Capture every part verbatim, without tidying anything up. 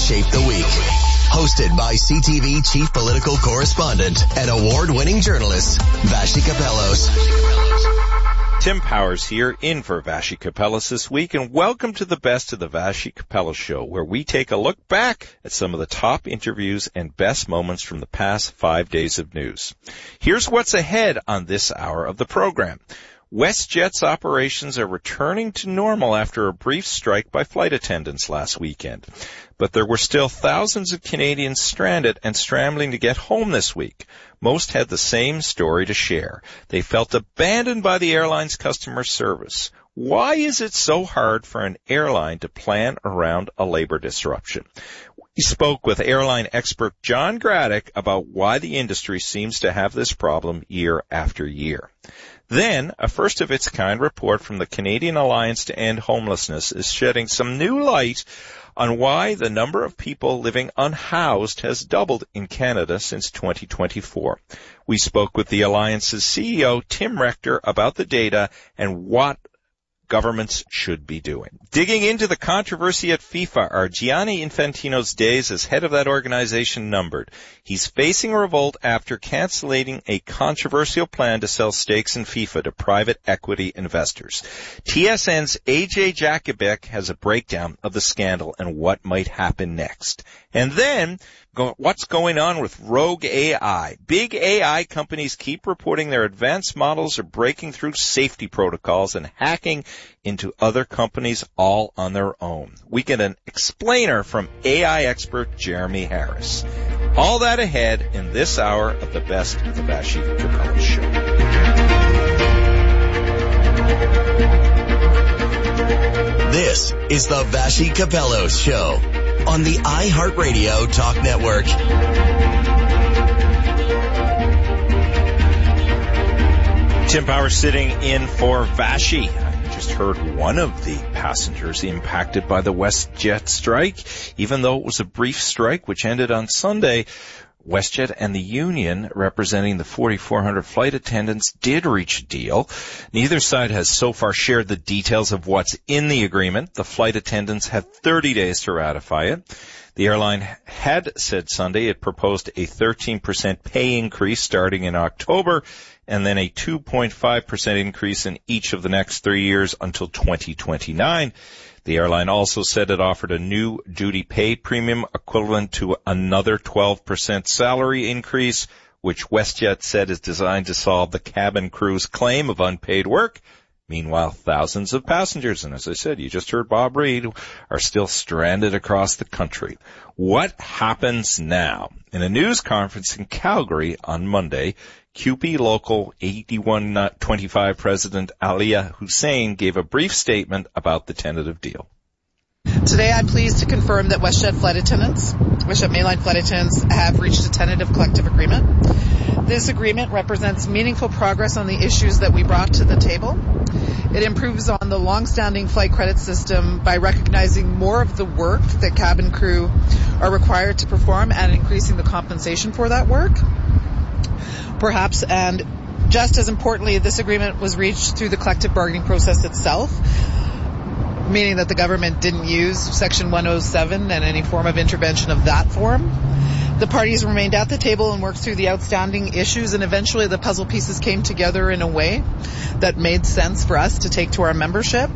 Shape the Week. Hosted by C T V chief political correspondent and award-winning journalist, Vassy Kapelos. Tim Powers here, in for Vassy Kapelos this week, and welcome to the Best of the Vassy Kapelos Show, where we take a look back at some of the top interviews and best moments from the past five days of news. Here's what's ahead on this hour of the program. WestJet's operations are returning to normal after a brief strike by flight attendants last weekend. But there were still thousands of Canadians stranded and scrambling to get home this week. Most had the same story to share. They felt abandoned by the airline's customer service. Why is it so hard for an airline to plan around a labor disruption? We spoke with airline expert John Graddick about why the industry seems to have this problem year after year. Then, a first-of-its-kind report from the Canadian Alliance to End Homelessness is shedding some new light on why the number of people living unhoused has doubled in Canada since twenty twenty-four. We spoke with the Alliance's C E O, Tim Rector, about the data and what governments should be doing. Digging into the controversy at FIFA, are Gianni Infantino's days as head of that organization numbered? He's facing a revolt after canceling a controversial plan to sell stakes in FIFA to private equity investors. T S N's A J Jakubek has a breakdown of the scandal and what might happen next. And then, go, what's going on with Rogue A I? Big A I companies keep reporting their advanced models are breaking through safety protocols and hacking into other companies all on their own. We get an explainer from A I expert Jeremy Harris. All that ahead in this hour of the Best of the Vassy Kapelos Show. This is the Vassy Kapelos Show on the iHeartRadio Talk Network. Tim Powers sitting in for Vassy. Just heard one of the passengers impacted by the WestJet strike. Even though it was a brief strike which ended on Sunday, WestJet and the union representing the forty-four hundred flight attendants did reach a deal. Neither side has so far shared the details of what's in the agreement. The flight attendants had thirty days to ratify it. The airline had said Sunday it proposed a thirteen percent pay increase starting in October and then a two point five percent increase in each of the next three years until twenty twenty-nine. The airline also said it offered a new duty pay premium equivalent to another twelve percent salary increase, which WestJet said is designed to solve the cabin crew's claim of unpaid work. Meanwhile, thousands of passengers, and as I said, you just heard Bob Reed, are still stranded across the country. What happens now? In a news conference in Calgary on Monday, C U P E Local eighty-one twenty-five President Alia Hussein gave a brief statement about the tentative deal. Today I'm pleased to confirm that WestJet flight attendants, WestJet mainline flight attendants, have reached a tentative collective agreement. This agreement represents meaningful progress on the issues that we brought to the table. It improves on the long-standing flight credit system by recognizing more of the work that cabin crew are required to perform and increasing the compensation for that work. Perhaps, and just as importantly, this agreement was reached through the collective bargaining process itself, meaning that the government didn't use Section one oh seven and any form of intervention of that form. The parties remained at the table and worked through the outstanding issues, and eventually the puzzle pieces came together in a way that made sense for us to take to our membership.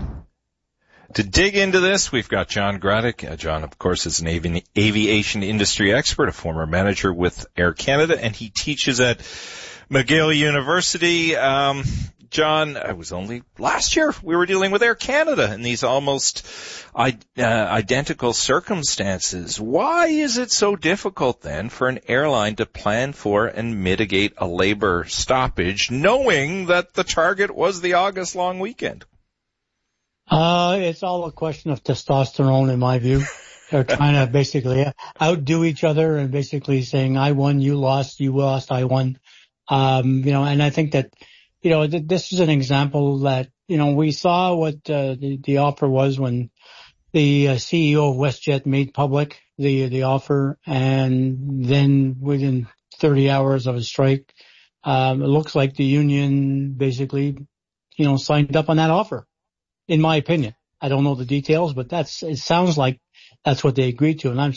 To dig into this, we've got John Graddick. Uh, John, of course, is an avi- aviation industry expert, a former manager with Air Canada, and he teaches at McGill University. Um, John, it was only last year we were dealing with Air Canada in these almost uh, identical circumstances. Why is it so difficult then for an airline to plan for and mitigate a labor stoppage, knowing that the target was the August long weekend? Uh, it's all a question of testosterone, in my view. They're trying to basically outdo each other and basically saying, I won, you lost, you lost, I won. Um, you know, and I think that, you know, th- this is an example that, you know, we saw what uh, the, the offer was when the uh, C E O of WestJet made public the, the offer, and then within thirty hours of a strike, um, it looks like the union basically, you know, signed up on that offer. In my opinion, I don't know the details, but that's, it sounds like that's what they agreed to. And I'm